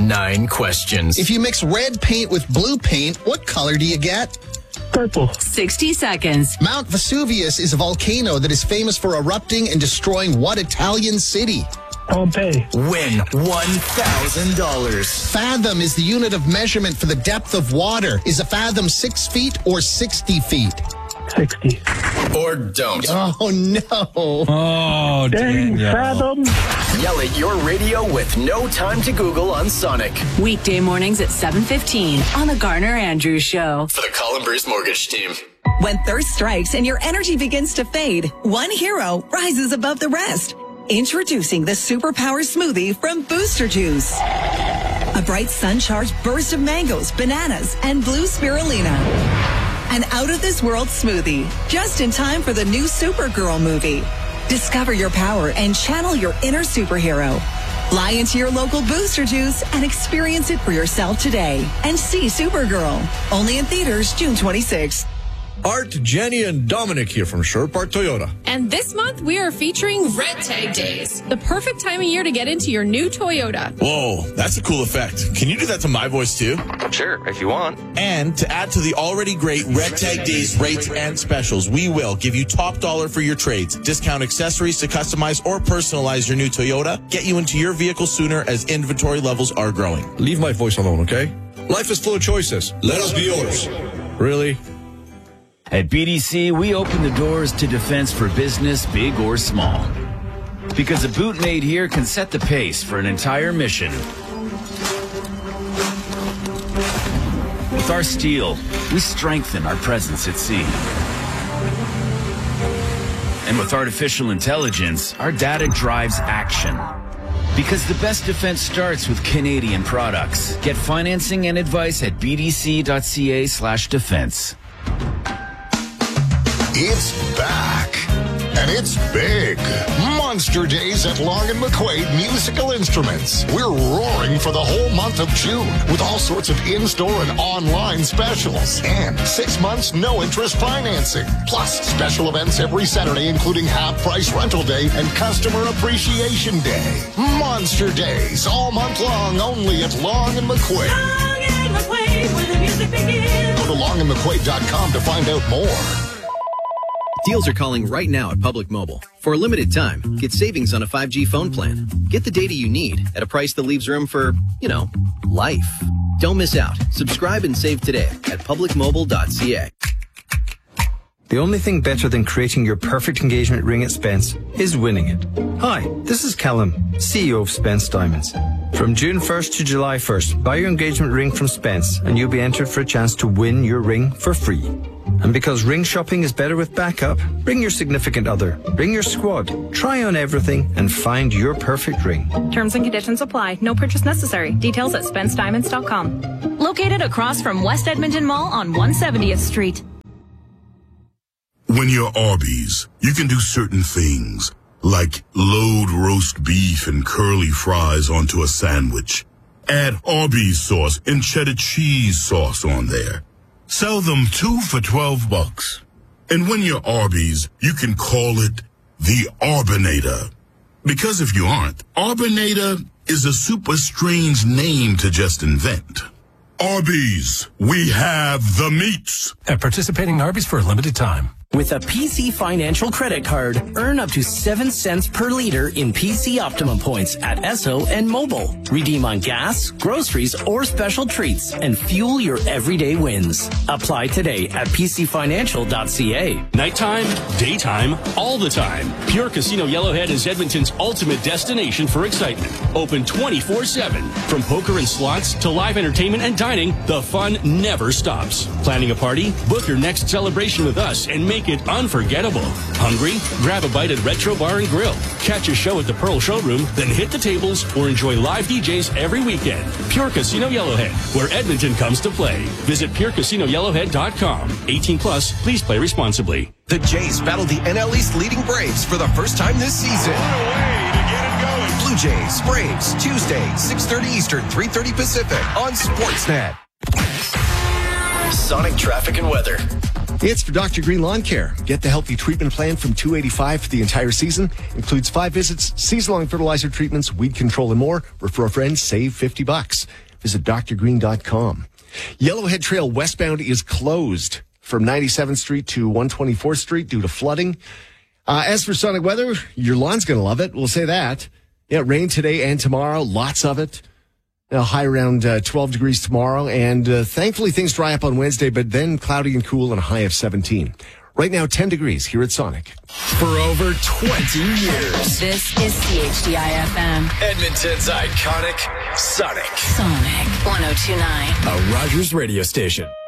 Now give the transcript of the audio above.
9 questions. If you mix red paint with blue paint, what color do you get? Purple. 60 seconds. Mount Vesuvius is a volcano that is famous for erupting and destroying what Italian city? Pompeii. Win $1,000. Fathom is the unit of measurement for the depth of water. Is a fathom 6 feet or 60 feet? 60. Or don't. Oh, no. Oh, Dang, Daniel. fathom. Yell at your radio with no time to Google on Sonic. Weekday mornings at 7:15 on the Garner Andrews Show. For the Colin Bruce Mortgage Team. When thirst strikes and your energy begins to fade, one hero rises above the rest. Introducing the Superpower Smoothie from Booster Juice. A bright sun-charged burst of mangoes, bananas, and blue spirulina. An out-of-this-world smoothie, just in time for the new Supergirl movie. Discover your power and channel your inner superhero. Fly into your local Booster Juice and experience it for yourself today. And see Supergirl. Only in theaters June 26th. Art, Jenny, and Dominic here from Sherwood Park Toyota. And this month, we are featuring Red Tag Days, the perfect time of year to get into your new Toyota. Whoa, that's a cool effect. Can you do that to my voice too? Sure, if you want. And to add to the already great Red Tag Days rates and specials, we will give you top dollar for your trades, discount accessories to customize or personalize your new Toyota, get you into your vehicle sooner as inventory levels are growing. Leave my voice alone, okay? Life is full of choices. Let us be yours. Really? At BDC, we open the doors to defense for business, big or small. Because a boot made here can set the pace for an entire mission. With our steel, we strengthen our presence at sea. And with artificial intelligence, our data drives action. Because the best defense starts with Canadian products. Get financing and advice at bdc.ca/defense. It's back, and it's big. Monster Days at Long & McQuaid Musical Instruments. We're roaring for the whole month of June with all sorts of in-store and online specials. And 6 months, no-interest financing. Plus, special events every Saturday, including half-price rental day and customer appreciation day. Monster Days, all month long, only at Long & McQuaid. Long & McQuaid, where the music begins. Go to longandmcquaid.com to find out more. Deals are calling right now at Public Mobile. For a limited time, get savings on a 5G phone plan. Get the data you need at a price that leaves room for, life. Don't miss out. Subscribe and save today at publicmobile.ca. The only thing better than creating your perfect engagement ring at Spence is winning it. Hi, this is Callum, CEO of Spence Diamonds. From June 1st to July 1st, buy your engagement ring from Spence and you'll be entered for a chance to win your ring for free. And because ring shopping is better with backup, bring your significant other, bring your squad, try on everything and find your perfect ring. Terms and conditions apply. No purchase necessary. Details at SpenceDiamonds.com. Located across from West Edmonton Mall on 170th Street. When you're Arby's, you can do certain things, like load roast beef and curly fries onto a sandwich. Add Arby's sauce and cheddar cheese sauce on there. Sell them 2 for $12. And when you're Arby's, you can call it the Arbinator. Because if you aren't, Arbinator is a super strange name to just invent. Arby's, we have the meats. At participating Arby's for a limited time. With a PC Financial credit card, earn up to 7 cents per liter in PC Optimum points at Esso and Mobile. Redeem on gas, groceries, or special treats and fuel your everyday wins. Apply today at pcfinancial.ca. Nighttime, daytime, all the time. Pure Casino Yellowhead is Edmonton's ultimate destination for excitement. Open 24/7. From poker and slots to live entertainment and dining, the fun never stops. Planning a party? Book your next celebration with us and make it unforgettable. Hungry? Grab a bite at Retro Bar and Grill. Catch a show at the Pearl Showroom, then hit the tables or enjoy live DJs every weekend. Pure Casino Yellowhead, where Edmonton comes to play. Visit purecasinoyellowhead.com. 18 plus, please play responsibly. The Jays battle the NL East leading Braves for the first time this season. What a way to get it going. Blue Jays, Braves, Tuesday, 6:30 Eastern, 3:30 Pacific on Sportsnet. Sonic traffic and weather. It's for Dr. Green Lawn Care. Get the healthy treatment plan from $285 for the entire season. Includes 5 visits, season-long fertilizer treatments, weed control, and more. Refer a friend, save $50. Visit drgreen.com. Yellowhead Trail westbound is closed from 97th Street to 124th Street due to flooding. As for Sonic weather, your lawn's going to love it. We'll say that. Yeah, rain today and tomorrow. Lots of it. High around 12 degrees tomorrow. And thankfully, things dry up on Wednesday, but then cloudy and cool and a high of 17. Right now, 10 degrees here at Sonic. For over 20 years. This is CHDI-FM. Edmonton's iconic Sonic. Sonic 102.9. A Rogers radio station.